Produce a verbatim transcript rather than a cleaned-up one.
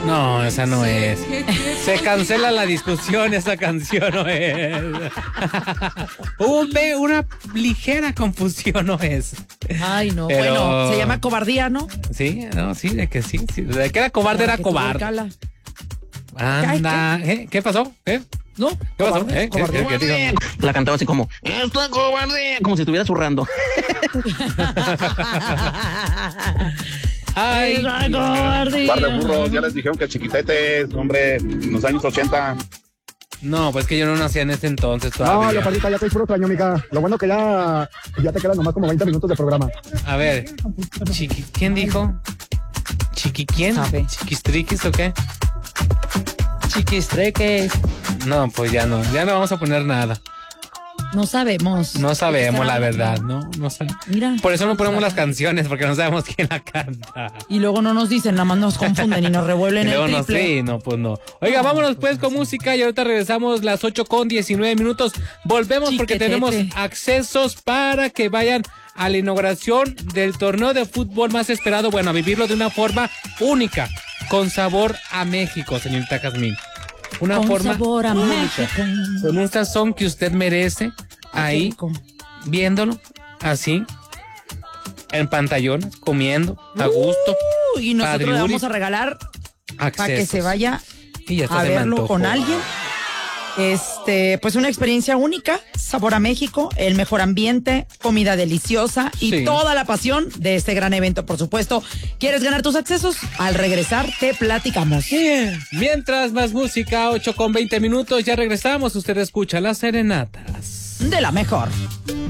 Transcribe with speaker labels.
Speaker 1: No, esa no es. Se cancela la discusión, esa canción no es. Hubo una ligera confusión, no es.
Speaker 2: Ay, no,
Speaker 1: Pero...
Speaker 2: bueno, se llama cobardía, ¿no?
Speaker 1: Sí, no, sí, de que sí, sí. De que era cobarde, era cobarde. Anda, ¿eh? ¿Qué pasó? ¿Eh?
Speaker 2: ¿No?
Speaker 1: ¿Qué pasó? ¿Eh? ¿Qué, qué, qué, qué
Speaker 3: la cantaba así como, ¡esto es cobarde! Como si estuviera zurrando.
Speaker 1: ¡Ay,
Speaker 2: cobarde!
Speaker 4: Par de burros, ya les dijeron que chiquitetes, hombre, en los años ochenta.
Speaker 1: No, pues que yo no nací en ese entonces todavía.
Speaker 5: No, Leoparita, ya te puro extraño, mica. Lo bueno que ya, ya te quedan nomás como veinte minutos de programa.
Speaker 1: A ver, chiqui, ¿quién dijo? ¿Chiqui quién?
Speaker 2: Sabe.
Speaker 1: ¿Chiquistriquis o qué?
Speaker 2: Chiquistreques.
Speaker 1: No, pues ya no, ya no vamos a poner nada.
Speaker 2: No sabemos.
Speaker 1: No sabemos la verdad, ¿no? No sabemos.
Speaker 2: Mira.
Speaker 1: Por eso no ponemos las canciones, porque no sabemos quién la canta.
Speaker 2: Y luego no nos dicen, nada más nos confunden y nos revuelven
Speaker 1: Y luego
Speaker 2: el
Speaker 1: no
Speaker 2: triple.
Speaker 1: sé, no, pues no. Oiga, vámonos pues con música y ahorita regresamos las ocho con diecinueve minutos. Volvemos porque
Speaker 2: Chiquetete.
Speaker 1: tenemos accesos para que vayan a la inauguración del torneo de fútbol más esperado. Bueno, a vivirlo de una forma única, con sabor a México, señorita Jazmín. Una
Speaker 2: Con
Speaker 1: forma
Speaker 2: sabor a
Speaker 1: única,
Speaker 2: México.
Speaker 1: con un sazón que usted merece, ahí,
Speaker 2: Rico.
Speaker 1: viéndolo, así, en pantallones, comiendo, a gusto.
Speaker 2: Uh, y nosotros le
Speaker 1: Padriuri.
Speaker 2: vamos a regalar para que
Speaker 1: Accesos.
Speaker 2: se vaya
Speaker 1: Y ya está,
Speaker 2: a
Speaker 1: se me
Speaker 2: verlo
Speaker 1: antojó.
Speaker 2: con alguien. Este, pues una experiencia única, sabor a México, el mejor ambiente, comida deliciosa y
Speaker 1: Sí.
Speaker 2: toda la pasión de este gran evento, por supuesto. ¿Quieres ganar tus accesos? Al regresar te platicamos.
Speaker 1: Mientras más música, ocho con veinte minutos, ya regresamos. Usted escucha las serenatas
Speaker 2: De la mejor.